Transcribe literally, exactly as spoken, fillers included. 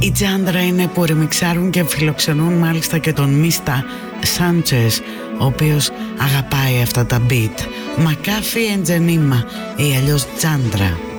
Η Τζάντρα είναι που ρεμιξάρουν και φιλοξενούν μάλιστα και τον Μίστα Σάντσες, ο οποίος αγαπάει αυτά τα beat. Μακάφι Εντζενίμα ή αλλιώς Τζάντρα.